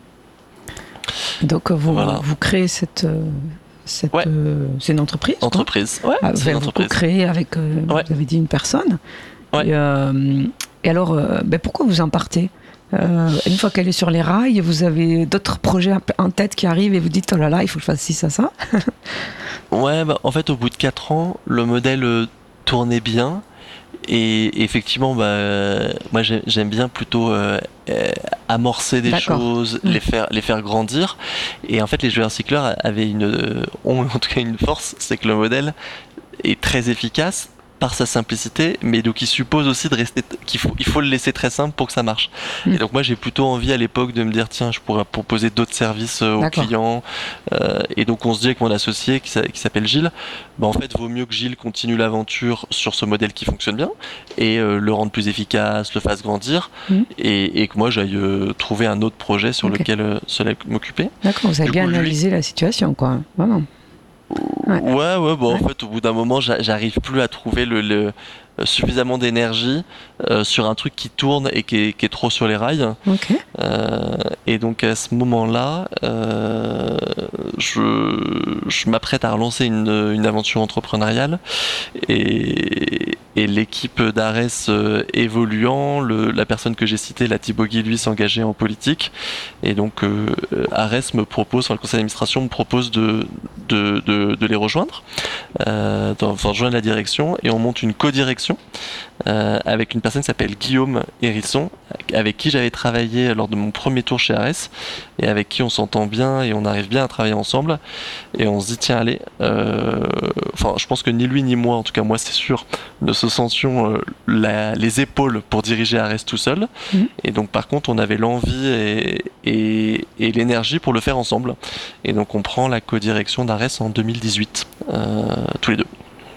Donc vous, voilà. vous créez cette, cette ouais. euh, c'est une entreprise entreprise ouais, ah, c'est vous, une entreprise. Vous créez avec euh, ouais. vous avez dit une personne ouais. et, euh, et alors euh, ben pourquoi vous en partez euh, une fois qu'elle est sur les rails vous avez d'autres projets en tête qui arrivent et vous dites oh là là il faut que je fasse ci ça ça ouais bah, en fait au bout de quatre ans le modèle tournait bien. Et effectivement, bah, moi j'aime bien plutôt euh, euh, amorcer des D'accord. choses, mmh. les faire, les faire grandir. Et en fait, les Joyeux Recycleurs avaient une, euh, ont en tout cas une force, c'est que le modèle est très efficace par sa simplicité, mais donc il suppose aussi de rester, qu'il faut, il faut le laisser très simple pour que ça marche. Mmh. Et donc moi j'ai plutôt envie à l'époque de me dire tiens je pourrais proposer d'autres services euh, aux D'accord. clients. Euh, et donc on se dit avec mon associé qui, qui s'appelle Gilles, bah en fait vaut mieux que Gilles continue l'aventure sur ce modèle qui fonctionne bien et euh, le rende plus efficace, le fasse grandir mmh. et, et que moi j'aille euh, trouver un autre projet sur okay. lequel euh, seul m'occuper. D'accord, vous avez du bien coup, analysé lui... la situation quoi, vraiment. Ouais, ouais, ouais bon, ouais. En fait, au bout d'un moment, j'arrive plus à trouver le, le suffisamment d'énergie euh, sur un truc qui tourne et qui est, qui est trop sur les rails. Okay. Euh, et donc, à ce moment-là, euh, je, je m'apprête à relancer une, une aventure entrepreneuriale. Et, et l'équipe d'Ares euh, évoluant, le, la personne que j'ai citée, la Thibogui, lui, s'engageait en politique. Et donc, euh, Ares me propose, enfin, le conseil d'administration me propose de, de, de, de les rejoindre, euh, enfin, rejoindre la direction, et on monte une co-direction euh, avec une personne qui s'appelle Guillaume Hérisson, avec qui j'avais travaillé lors de mon premier tour chez Ares, et avec qui on s'entend bien et on arrive bien à travailler ensemble. Et on se dit, tiens, allez, euh, enfin, je pense que ni lui ni moi, en tout cas moi c'est sûr, ne se sentions euh, la, les épaules pour diriger Ares tout seul. Mmh. Et donc par contre, on avait l'envie et, et, et l'énergie pour le faire ensemble. Et donc on prend la co-direction d'Ares en deux mille dix-huit, euh, tous les deux.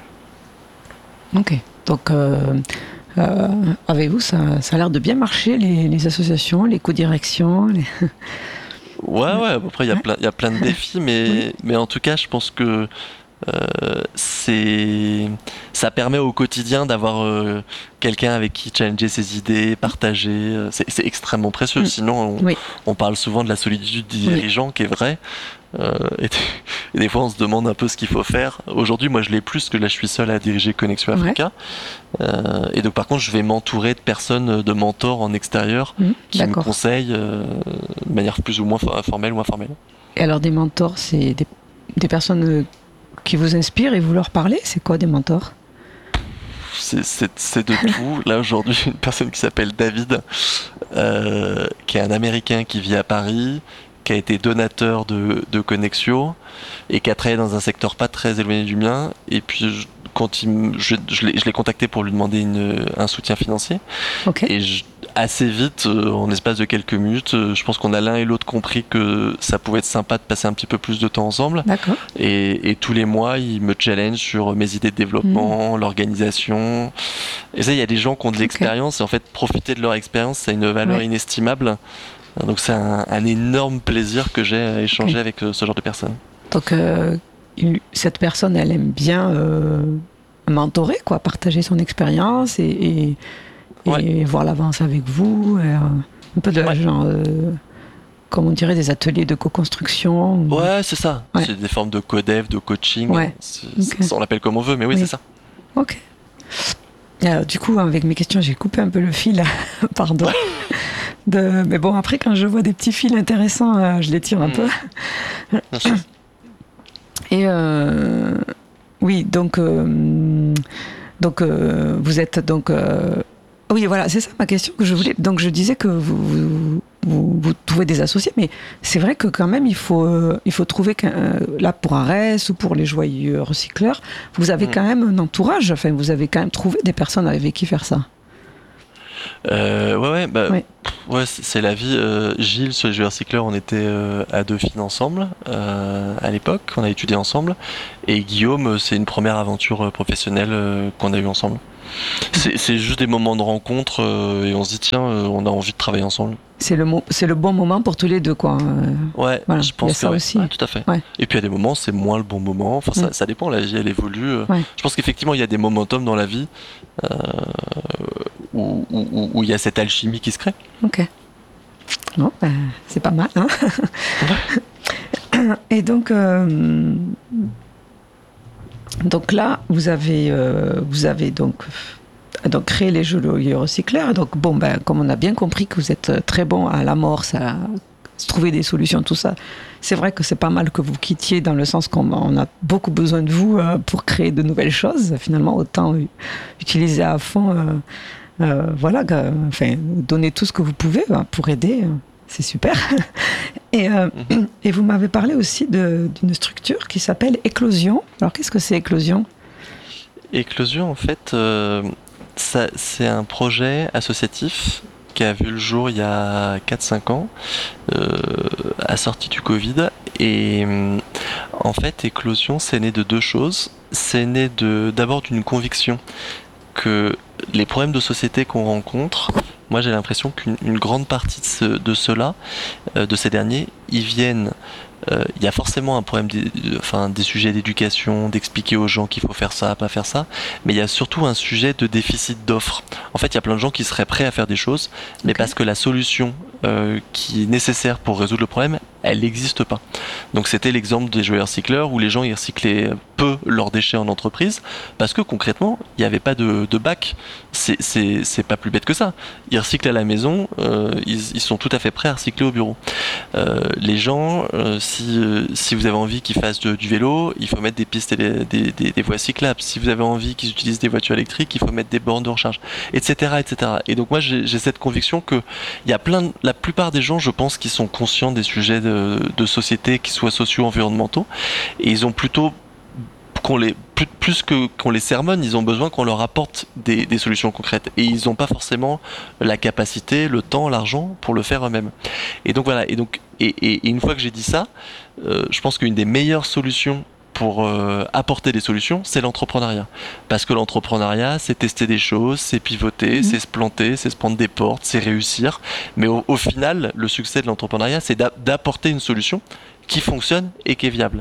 Ok, donc euh, euh, avec vous, ça, ça a l'air de bien marcher, les, les associations, les co-directions. Les... Ouais, ouais, après il y a plein, il y a plein de défis, mais, oui. mais en tout cas, je pense que euh, c'est, ça permet au quotidien d'avoir euh, quelqu'un avec qui challenger ses idées, partager, c'est, c'est extrêmement précieux, mmh. sinon on, oui. on parle souvent de la solitude du dirigeant oui. qui est vrai. Euh, et, et des fois on se demande un peu ce qu'il faut faire. Aujourd'hui moi je l'ai plus, parce que là je suis seul à diriger Connexion Africa, ouais. euh, et donc par contre je vais m'entourer de personnes, de mentors en extérieur mmh, qui d'accord. me conseillent euh, de manière plus ou moins formelle ou informelle. Et alors des mentors, c'est des, des personnes qui vous inspirent et vous leur parlez? C'est quoi des mentors? C'est, c'est, c'est de tout. Là aujourd'hui une personne qui s'appelle David, euh, qui est un Américain qui vit à Paris, qui a été donateur de, de Connexio et qui a travaillé dans un secteur pas très éloigné du mien. Et puis, je, quand il, je, je, l'ai, je l'ai contacté pour lui demander une, un soutien financier. Okay. Et je, assez vite, euh, en espace de quelques minutes, euh, je pense qu'on a l'un et l'autre compris que ça pouvait être sympa de passer un petit peu plus de temps ensemble. D'accord. Et, et tous les mois, il me challenge sur mes idées de développement, mmh. l'organisation. Et ça, il y a des gens qui ont de l'expérience. Okay. Et en fait, profiter de leur expérience, ça a une valeur ouais. inestimable. Donc c'est un, un énorme plaisir que j'ai à échanger okay. avec euh, ce genre de personnes. Donc euh, une, cette personne, elle aime bien euh, mentorer, quoi, partager son expérience et, et, ouais. et voir l'avance avec vous. Et, euh, un peu de ouais. genre, euh, comme on dirait, des ateliers de co-construction. Ou... Ouais, c'est ça. Ouais. C'est des formes de co-dev, de coaching. Ouais. C'est, okay. c'est, on l'appelle comme on veut, mais oui, oui. c'est ça. Ok. Alors, du coup, avec mes questions, j'ai coupé un peu le fil. Pardon. Ouais. De... Mais bon, après, quand je vois des petits fils intéressants, euh, je les tire un mmh. peu. Et euh, oui, donc, euh, donc euh, vous êtes donc. Euh, oui, voilà, c'est ça ma question que je voulais. Donc, je disais que vous, vous, vous, vous trouvez des associés, mais c'est vrai que quand même, il faut, euh, il faut trouver qu'un, là pour Ares ou pour les joyeux recycleurs, vous avez mmh. quand même un entourage. Enfin, vous avez quand même trouvé des personnes avec qui faire ça. Euh, ouais, ouais, bah, oui. ouais, c'est, c'est la vie. Euh, Gilles, sur les Joyeux Recycleurs, on était euh, à Dauphine ensemble euh, à l'époque, on a étudié ensemble. Et Guillaume, c'est une première aventure professionnelle euh, qu'on a eue ensemble. C'est, c'est juste des moments de rencontre euh, et on se dit tiens, euh, on a envie de travailler ensemble. C'est le, mo- c'est le bon moment pour tous les deux, quoi. Ouais, voilà. je pense il y a que ça ouais. aussi. Ouais, tout à fait. Ouais. Et puis il y a des moments, c'est moins le bon moment. Enfin, ça, mm. ça dépend. La vie, elle évolue. Ouais. Je pense qu'effectivement, il y a des momentum dans la vie euh, où, où, où il y a cette alchimie qui se crée. Ok. Bon, ben, c'est pas mal, hein. Ouais. Et donc. Euh... Donc là, vous avez, euh, vous avez donc, donc créé les Joyeux Recycleurs. Donc bon, ben, comme on a bien compris que vous êtes très bon à l'amorce, à trouver des solutions, tout ça, c'est vrai que c'est pas mal que vous quittiez dans le sens qu'on on a beaucoup besoin de vous euh, pour créer de nouvelles choses. Finalement, autant utiliser à fond, euh, euh, voilà, euh, enfin, donner tout ce que vous pouvez euh, pour aider. Euh. C'est super. Et, euh, mmh. et vous m'avez parlé aussi de, d'une structure qui s'appelle Éclosion. Alors, qu'est-ce que c'est Éclosion ? Éclosion, en fait, euh, ça, c'est un projet associatif qui a vu le jour il y a quatre cinq ans, euh, à sortie du Covid. Et en fait, Éclosion, c'est né de deux choses. C'est né de, d'abord d'une conviction que les problèmes de société qu'on rencontre, moi j'ai l'impression qu'une une grande partie de, ce, de ceux-là, euh, de ces derniers, ils viennent euh, il y a forcément un problème, des, enfin, des sujets d'éducation, d'expliquer aux gens qu'il faut faire ça, pas faire ça, mais il y a surtout un sujet de déficit d'offres. En fait, il y a plein de gens qui seraient prêts à faire des choses, mais okay. parce que la solution euh, qui est nécessaire pour résoudre le problème, elle n'existe pas. Donc c'était l'exemple des jouets recycleurs où les gens ils recyclaient peu leurs déchets en entreprise parce que concrètement il n'y avait pas de, de bac. C'est, c'est, c'est pas plus bête que ça. Ils recyclent à la maison, euh, ils, ils sont tout à fait prêts à recycler au bureau. Euh, les gens, euh, si, euh, si vous avez envie qu'ils fassent de, du vélo, il faut mettre des pistes et des, des, des, des voies cyclables. Si vous avez envie qu'ils utilisent des voitures électriques, il faut mettre des bornes de recharge, et cetera, et cetera. Et donc moi j'ai, j'ai cette conviction que il y a plein, de, la plupart des gens, je pense, qui sont conscients des sujets de De, de société qui soient socio-environnementaux et ils ont plutôt qu'on les plus, plus que qu'on les sermonne, ils ont besoin qu'on leur apporte des, des solutions concrètes et ils n'ont pas forcément la capacité, le temps, l'argent pour le faire eux-mêmes. Et donc voilà. Et donc et, et, et une fois que j'ai dit ça, euh, je pense qu'une des meilleures solutions pour euh, apporter des solutions, c'est l'entrepreneuriat. Parce que l'entrepreneuriat, c'est tester des choses, c'est pivoter, mmh. c'est se planter, c'est se prendre des portes, c'est réussir. Mais au, au final, le succès de l'entrepreneuriat, c'est d'a- d'apporter une solution qui fonctionne et qui est viable.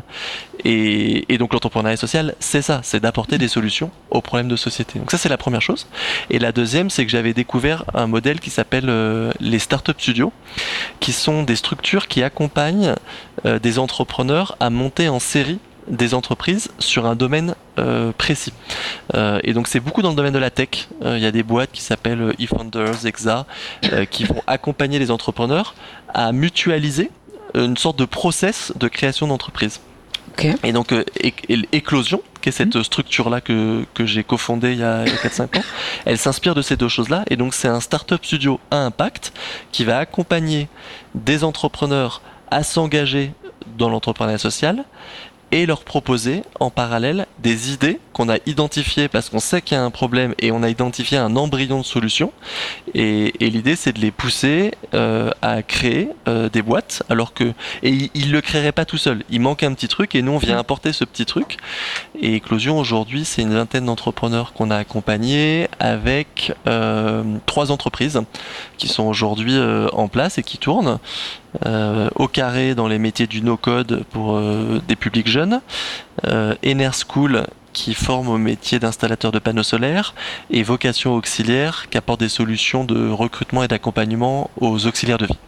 Et, et donc l'entrepreneuriat social, c'est ça, c'est d'apporter des solutions aux problèmes de société. Donc ça, c'est la première chose. Et la deuxième, c'est que j'avais découvert un modèle qui s'appelle euh, les Startup Studios, qui sont des structures qui accompagnent euh, des entrepreneurs à monter en série des entreprises sur un domaine euh, précis. Euh, et donc c'est beaucoup dans le domaine de la tech. Il euh, y a des boîtes qui s'appellent eFounders, Exa, euh, qui vont accompagner les entrepreneurs à mutualiser une sorte de process de création d'entreprise. Okay. Et donc euh, Éclosion, qui est cette mmh. structure-là que, que j'ai cofondée il y a, a quatre cinq ans, elle s'inspire de ces deux choses-là. Et donc c'est un startup studio à impact qui va accompagner des entrepreneurs à s'engager dans l'entrepreneuriat social et leur proposer en parallèle des idées qu'on a identifiées parce qu'on sait qu'il y a un problème et on a identifié un embryon de solution et, et l'idée c'est de les pousser euh, à créer euh, des boîtes alors que et ils ne le créeraient pas tout seuls, il manque un petit truc et nous on vient apporter ce petit truc. Et Éclosion aujourd'hui c'est une vingtaine d'entrepreneurs qu'on a accompagnés avec euh, trois entreprises qui sont aujourd'hui euh, en place et qui tournent euh, au carré dans les métiers du no-code pour euh, des publics jeunes, euh, Ener School qui forme au métier d'installateur de panneaux solaires et Vocation Auxiliaire qui apporte des solutions de recrutement et d'accompagnement aux auxiliaires de vie.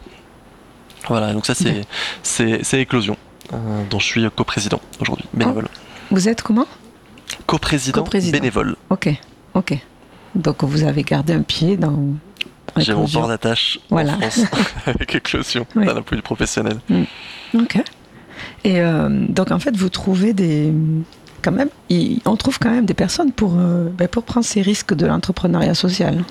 Voilà, donc ça c'est, ouais. c'est, c'est Éclosion, euh, dont je suis coprésident aujourd'hui, bénévole. Oh. Vous êtes comment ? Coprésident, coprésident, bénévole. Ok, ok. Donc vous avez gardé un pied dans... J'ai mon port d'attache voilà. en France avec Éclosion, oui. d'un point de vue professionnel. Mm. Ok. Et euh, donc en fait, vous trouvez des... Quand même, il, on trouve quand même des personnes pour, euh, ben pour prendre ces risques de l'entrepreneuriat social.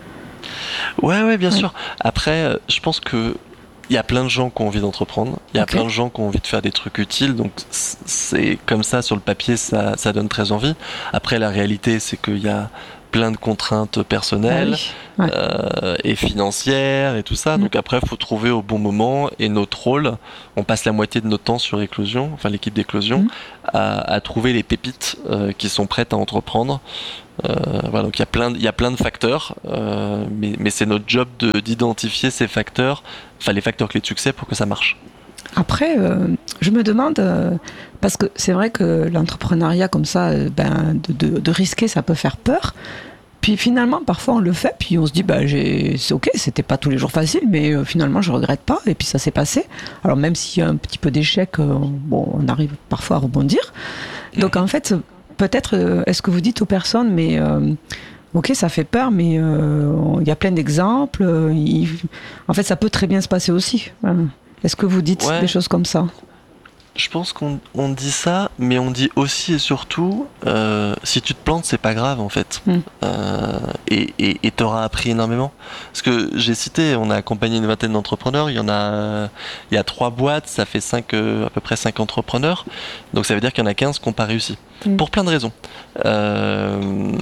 Ouais, ouais, bien ouais. sûr. Après, je pense que il y a plein de gens qui ont envie d'entreprendre. Il y a okay. plein de gens qui ont envie de faire des trucs utiles. Donc c'est comme ça sur le papier, ça, ça donne très envie. Après, la réalité, c'est qu'il y a plein de contraintes personnelles ah oui. ouais. euh, et financières et tout ça. Mmh. Donc après, il faut trouver au bon moment. Et notre rôle, on passe la moitié de notre temps sur Éclosion, enfin l'équipe d'Éclosion, mmh. à, à trouver les pépites euh, qui sont prêtes à entreprendre. Euh, voilà, donc il y a plein, il y a plein de facteurs, euh, mais, mais c'est notre job de, d'identifier ces facteurs, enfin les facteurs clés de succès pour que ça marche. Après, euh, je me demande, euh, parce que c'est vrai que l'entrepreneuriat comme ça, euh, ben, de, de, de risquer, ça peut faire peur. Puis finalement, parfois on le fait, puis on se dit, bah, j'ai, c'est ok, c'était pas tous les jours facile, mais euh, finalement je regrette pas, et puis ça s'est passé. Alors même s'il y a un petit peu d'échec, euh, bon, on arrive parfois à rebondir. Donc en fait, peut-être, euh, est-ce que vous dites aux personnes, mais euh, ok, ça fait peur, mais il euh, y a plein d'exemples, euh, il, en fait ça peut très bien se passer aussi. Hein. Est-ce que vous dites ouais. des choses comme ça ? Je pense qu'on on dit ça, mais on dit aussi et surtout, euh, si tu te plantes, c'est pas grave en fait. Mm. Euh, et, et, et t'auras appris énormément. Parce que j'ai cité, on a accompagné une vingtaine d'entrepreneurs, il y en a, il y a trois boîtes, ça fait cinq, euh, à peu près cinq entrepreneurs. Donc ça veut dire qu'il y en a quinze qui n'ont pas réussi. Mm. Pour plein de raisons. Euh,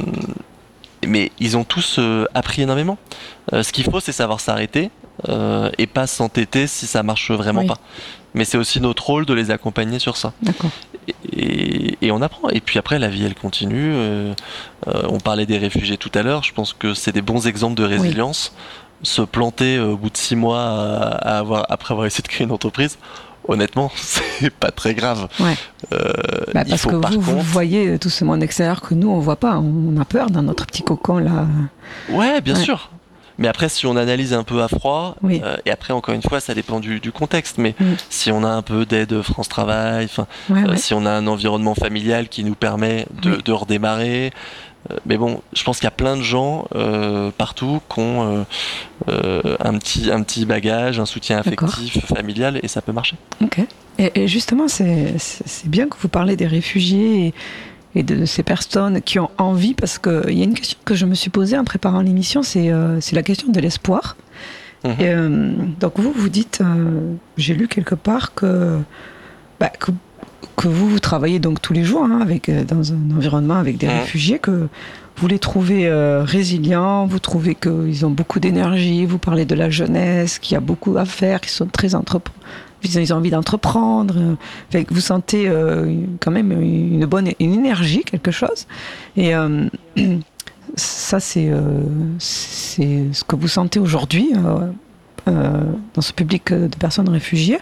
mais ils ont tous euh, appris énormément. Euh, ce qu'il faut, c'est savoir s'arrêter. Euh, et pas s'entêter si ça marche vraiment oui. pas. Mais c'est aussi notre rôle de les accompagner sur ça. D'accord. Et, et on apprend. Et puis après, la vie, elle continue. Euh, euh, on parlait des réfugiés tout à l'heure. Je pense que c'est des bons exemples de résilience. Oui. Se planter euh, au bout de six mois à, à avoir, après avoir essayé de créer une entreprise, honnêtement, c'est pas très grave. Ouais. Euh, bah, il parce faut, que par vous, contre... vous voyez tout ce monde extérieur que nous, on voit pas. On a peur dans notre petit cocon, là. Ouais, bien ouais. sûr. Mais après, si on analyse un peu à froid, oui. euh, et après, encore une fois, ça dépend du, du contexte, mais mm. si on a un peu d'aide France Travail, ouais, euh, ouais. si on a un environnement familial qui nous permet de, oui. de redémarrer, euh, mais bon, je pense qu'il y a plein de gens euh, partout qui ont euh, euh, un, petit, un petit bagage, un soutien affectif, D'accord. familial, et ça peut marcher. Ok. Et, et justement, c'est, c'est, c'est bien que vous parlez des réfugiés et et de ces personnes qui ont envie, parce qu'il y a une question que je me suis posée en préparant l'émission, c'est, euh, c'est la question de l'espoir. Mmh. Et, euh, donc vous, vous dites, euh, j'ai lu quelque part que, bah, que, que vous, vous travaillez donc tous les jours hein, avec, dans un environnement avec des mmh. réfugiés, que vous les trouvez euh, résilients, vous trouvez qu'ils ont beaucoup d'énergie, vous parlez de la jeunesse, qu'il y a beaucoup à faire, qu'ils sont très entrepreneurs. Ils ont envie d'entreprendre, fait, vous sentez euh, quand même une bonne une énergie, quelque chose. Et euh, ça, c'est, euh, c'est ce que vous sentez aujourd'hui euh, euh, dans ce public de personnes réfugiées.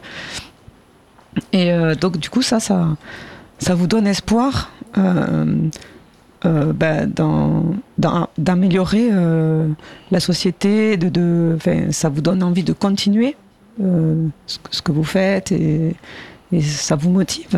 Et euh, donc, du coup, ça, ça, ça vous donne espoir euh, euh, ben, dans, dans, d'améliorer euh, la société, de, de, ça vous donne envie de continuer Euh, ce, que, ce que vous faites et, et ça vous motive?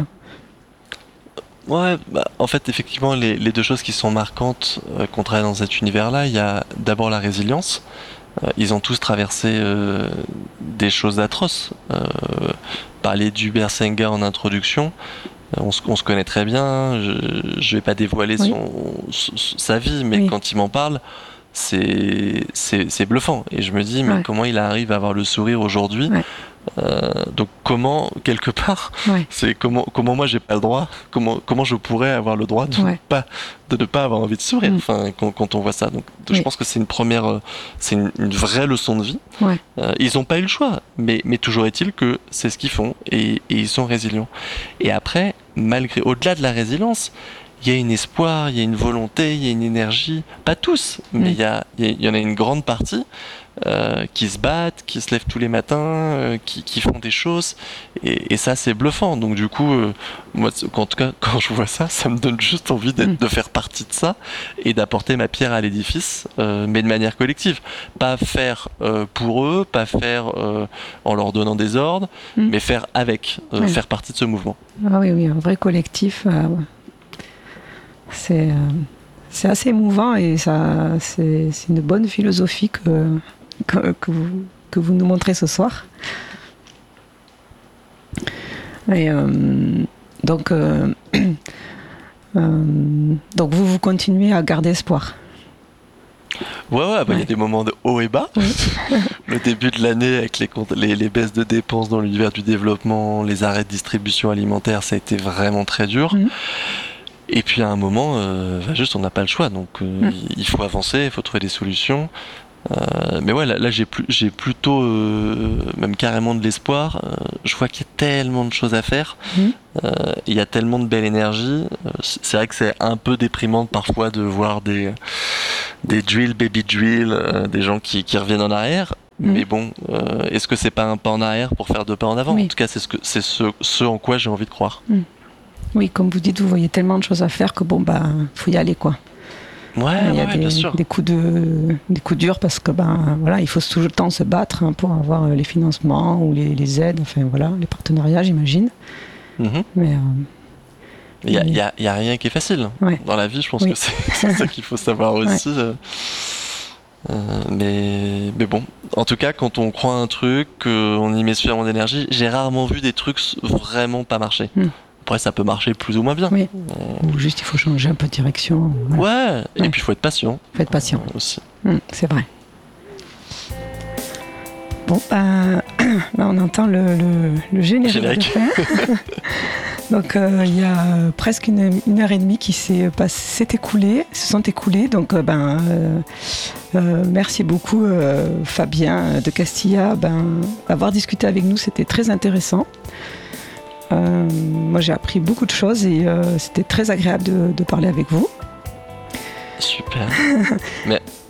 Ouais, bah, en fait, effectivement, les, les deux choses qui sont marquantes euh, qu'on travaille dans cet univers-là, il y a d'abord la résilience. Euh, ils ont tous traversé euh, des choses atroces. Euh, parler d'Hubert Senga en introduction, euh, on, se, on se connaît très bien. Je ne vais pas dévoiler oui. son, son, sa vie, mais oui. quand il m'en parle, C'est, c'est, c'est bluffant. Et je me dis, mais ouais. comment il arrive à avoir le sourire aujourd'hui ouais. euh, Donc comment, quelque part, ouais. c'est comment, comment moi j'ai pas le droit, comment, comment je pourrais avoir le droit de, ouais. ne, pas, de ne pas avoir envie de sourire mm. enfin, quand, quand on voit ça. Donc oui. je pense que c'est une première, c'est une, une vraie leçon de vie. Ouais. Euh, ils n'ont pas eu le choix, mais, mais toujours est-il que c'est ce qu'ils font et, et ils sont résilients. Et après, malgré, au-delà de la résilience, il y a un espoir, il y a une volonté, il y a une énergie, pas tous, mais il mmh. y, y, y en a une grande partie euh, qui se battent, qui se lèvent tous les matins, euh, qui, qui font des choses, et, et ça c'est bluffant. Donc du coup, euh, moi, en tout cas, quand je vois ça, ça me donne juste envie mmh. de faire partie de ça et d'apporter ma pierre à l'édifice, euh, mais de manière collective. Pas faire euh, pour eux, pas faire euh, en leur donnant des ordres, mmh. mais faire avec, euh, ouais. faire partie de ce mouvement. Ah oui, oui, un vrai collectif. Euh, ouais. C'est, euh, c'est assez émouvant et ça, c'est, c'est une bonne philosophie que, que, que, vous, que vous nous montrez ce soir. Et euh, donc, euh, euh, donc vous, vous continuez à garder espoir. Ouais, ouais, bah, ouais. Y a des moments de haut et bas. Oui. Le début de l'année avec les, les, les baisses de dépenses dans l'univers du développement, les arrêts de distribution alimentaire, ça a été vraiment très dur. Mmh. Et puis à un moment, euh, bah juste on n'a pas le choix, donc euh, mmh. il faut avancer, il faut trouver des solutions. Euh, mais ouais, là, là j'ai, plus, j'ai plutôt, euh, même carrément de l'espoir. Euh, je vois qu'il y a tellement de choses à faire. Mmh. Euh, il y a tellement de belle énergie. Euh, c'est vrai que c'est un peu déprimant parfois de voir des, des drill, baby drill, euh, des gens qui, qui reviennent en arrière. Mmh. Mais bon, euh, est-ce que c'est pas un pas en arrière pour faire deux pas en avant? Oui. En tout cas, c'est, ce, que, c'est ce, ce en quoi j'ai envie de croire. Mmh. Oui, comme vous dites, vous voyez tellement de choses à faire que bon, bah, faut y aller, quoi. Ouais, il y a ouais, des, bien sûr. Des coups, de, des coups durs parce que, ben, voilà, il faut tout le temps se battre hein, pour avoir les financements ou les, les aides, enfin, voilà, les partenariats, j'imagine. Mm-hmm. Mais. Euh, il n'y a, y a, y a rien qui est facile. Ouais. Dans la vie, je pense oui. que c'est, c'est ça qu'il faut savoir aussi. Ouais. Euh, mais, mais bon, en tout cas, quand on croit un truc, qu'on y met suffisamment d'énergie, j'ai rarement vu des trucs vraiment pas marcher. Mm. Après, ça peut marcher plus ou moins bien. Oui. Euh... Ou juste, il faut changer un peu de direction. Ouais, ouais. Et ouais. puis il faut être patient. Il faut être patient. Euh, aussi. Mmh, c'est vrai. Bon, ben, là, on entend le, le, le générique, générique. de fin. Donc, il euh, y a presque une, une heure et demie qui s'est, passé, s'est écoulée, se sont écoulées. Donc, euh, ben, euh, euh, merci beaucoup, euh, Fabien de Castilla, ben, d'avoir discuté avec nous. C'était très intéressant. Euh, moi j'ai appris beaucoup de choses et euh, c'était très agréable de, de parler avec vous. Super. Mais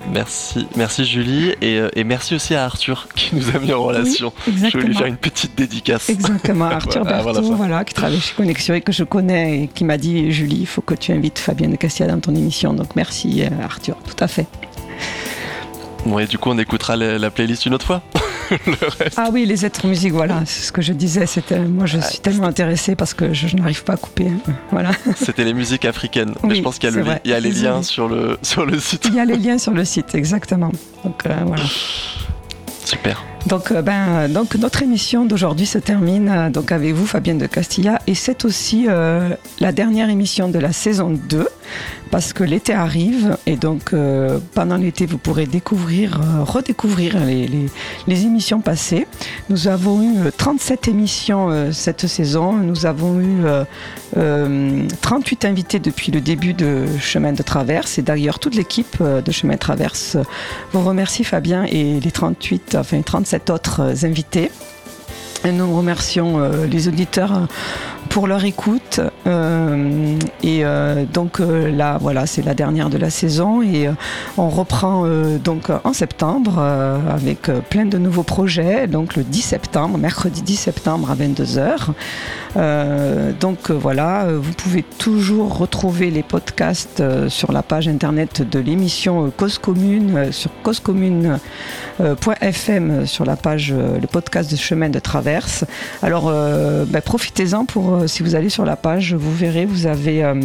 Merci, merci Julie et, et merci aussi à Arthur qui nous a mis en relation. Oui, je vais lui faire une petite dédicace. Exactement, Arthur voilà, Berthaud, voilà, qui travaille chez Connexion et que je connais et qui m'a dit Julie, il faut que tu invites Fabienne de Castilla dans ton émission. Donc merci Arthur, tout à fait. Bon, et du coup on écoutera la, la playlist une autre fois. Le reste. Ah oui, les êtres musiques, voilà, c'est ce que je disais. C'était, moi, je suis tellement intéressée parce que je, je n'arrive pas à couper. Hein, voilà. C'était les musiques africaines. Oui, mais je pense qu'il y a, le, il y a les Désolé. liens sur le, sur le site. Il y a les liens sur le site, exactement. Donc euh, voilà. Super. Donc, euh, ben, donc notre émission d'aujourd'hui se termine euh, donc avec vous, Fabienne de Castilla, et c'est aussi euh, la dernière émission de la saison deux, parce que l'été arrive, et donc euh, pendant l'été, vous pourrez découvrir, euh, redécouvrir les, les, les émissions passées. Nous avons eu trente-sept émissions euh, cette saison, nous avons eu euh, euh, trente-huit invités depuis le début de Chemin de Traverse, et d'ailleurs toute l'équipe euh, de Chemin de Traverse vous remercie, Fabien, et les trente-huit, enfin trente-sept autres invités. Et nous remercions euh, les auditeurs euh, pour leur écoute. Euh, et euh, donc euh, là, voilà, c'est la dernière de la saison et euh, on reprend euh, donc en septembre euh, avec euh, plein de nouveaux projets. Donc le dix septembre, mercredi dix septembre à vingt-deux heures. Euh, donc euh, voilà, vous pouvez toujours retrouver les podcasts euh, sur la page internet de l'émission euh, Cause Commune euh, sur cause commune point f m sur la page euh, le podcast de Chemin de Traverse. Alors euh, ben, profitez-en pour euh, si vous allez sur la page, vous verrez, vous avez euh,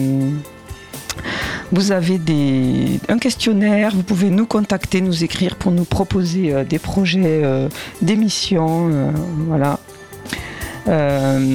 vous avez des, un questionnaire, vous pouvez nous contacter, nous écrire pour nous proposer euh, des projets euh, d'émissions, euh, voilà. Euh,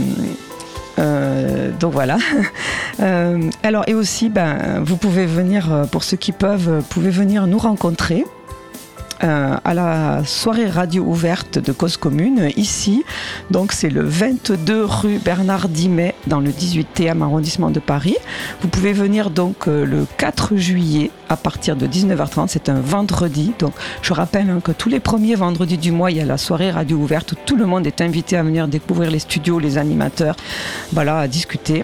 Euh, donc voilà. Euh, alors et aussi, ben, vous pouvez venir, pour ceux qui peuvent, vous pouvez venir nous rencontrer euh, à la soirée radio ouverte de Cause Commune ici. Donc c'est le vingt-deux rue Bernard Dimet dans le dix-huitième arrondissement de Paris. Vous pouvez venir donc euh, le quatre juillet à partir de dix-neuf heures trente. C'est un vendredi. Donc je rappelle hein, que tous les premiers vendredis du mois, il y a la soirée radio ouverte où tout le monde est invité à venir découvrir les studios, les animateurs, voilà, à discuter.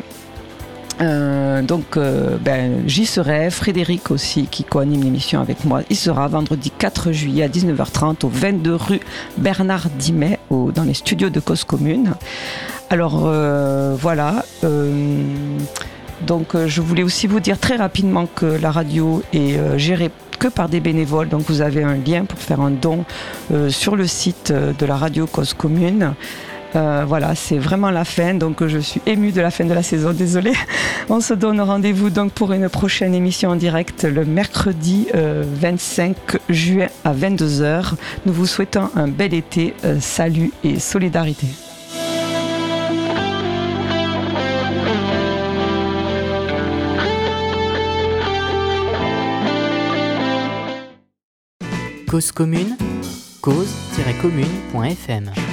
Euh, donc euh, ben, j'y serai, Frédéric aussi qui co-anime l'émission avec moi, il sera vendredi quatre juillet à dix-neuf heures trente au vingt-deux rue Bernard Dimet au, dans les studios de Cause Commune. Alors euh, voilà euh, donc euh, je voulais aussi vous dire très rapidement que la radio est euh, gérée que par des bénévoles, donc vous avez un lien pour faire un don euh, sur le site de la radio Cause Commune. Euh, voilà, c'est vraiment la fin, donc je suis émue de la fin de la saison, désolée. On se donne rendez-vous donc pour une prochaine émission en direct le mercredi euh, vingt-cinq juin à vingt-deux heures. Nous vous souhaitons un bel été, euh, salut et solidarité. Cause commune, cause tiret commune point f m